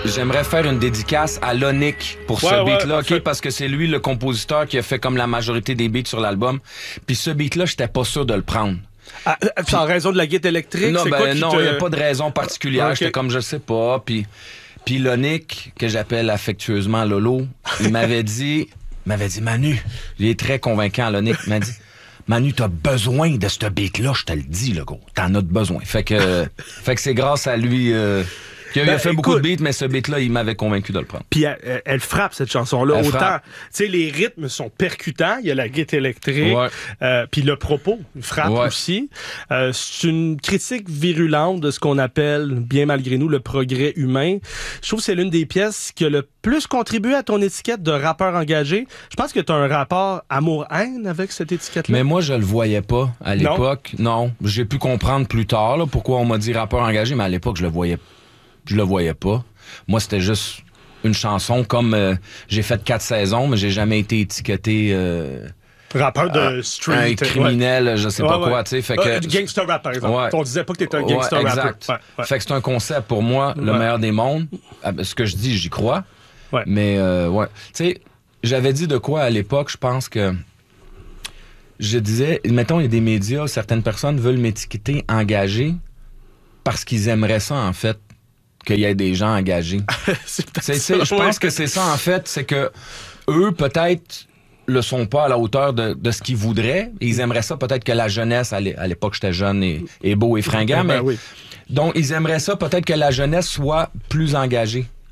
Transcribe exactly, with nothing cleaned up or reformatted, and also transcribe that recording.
j'aimerais faire une dédicace à Lonick pour Ouais, ce ouais, beat-là, parfait. OK? Parce que c'est lui le compositeur qui a fait comme la majorité des beats sur l'album. Puis ce beat-là, j'étais pas sûr de le prendre. Ah, c'est en raison de la guitare électrique? Non, c'est ben quoi qui non, te... il n'y a pas de raison particulière. Ok. J'étais comme, je sais pas. Puis, puis Lonick, que j'appelle affectueusement Lolo, il m'avait dit, il m'avait dit, Manu, il est très convaincant, Lonick, il m'a dit, Manu, t'as besoin de ce beat-là, je te le dis, le gars. T'en as besoin. Fait que, fait que c'est grâce à lui euh, qu'il Ben, a fait écoute, beaucoup de beats, mais ce beat-là, il m'avait convaincu de le prendre. Puis elle, elle- elle frappe, cette chanson-là. Elle Autant, frappe. tu sais, les rythmes sont percutants. Il y a la guitare électrique. Ouais. Euh, puis le propos frappe Ouais. aussi. Euh, c'est une critique virulente de ce qu'on appelle, bien malgré nous, le progrès humain. Je trouve que c'est l'une des pièces qui a le plus contribué à ton étiquette de rappeur engagé. Je pense que tu as un rapport amour-haine avec cette étiquette-là. Mais moi, je le voyais pas à Non? l'époque. Non. J'ai pu comprendre plus tard là, pourquoi on m'a dit rappeur engagé, mais à l'époque, je le voyais je le voyais pas. Moi, c'était juste une chanson comme euh, j'ai fait quatre saisons, mais j'ai jamais été étiqueté euh, Rappeur de euh, street. un criminel, je sais Ouais, pas ouais. quoi, tu sais. Fait Euh, que du gangster rap, par exemple. Ouais. On disait pas que t'étais un Ouais, gangster rapper. exact. Ouais, ouais. Fait que c'est un concept pour moi, le Ouais. meilleur des mondes. Ah, ben, ce que je dis, j'y crois. Ouais. Mais euh, ouais, tu sais, j'avais dit de quoi à l'époque, je pense que je disais, mettons, il y a des médias, certaines personnes veulent m'étiqueter engagé parce qu'ils aimeraient ça, en fait, qu'il y ait des gens engagés. c'est peut-être C'est- ça, c'est- je ouais. pense que c'est ça, en fait, c'est que eux, peut-être, le sont pas à la hauteur de, de ce qu'ils voudraient. Ils aimeraient ça, peut-être que la jeunesse, à l'é- à l'époque, j'étais jeune et, et beau et fringant, Ben mais oui. donc, ils aimeraient ça, peut-être que la jeunesse soit plus engagée.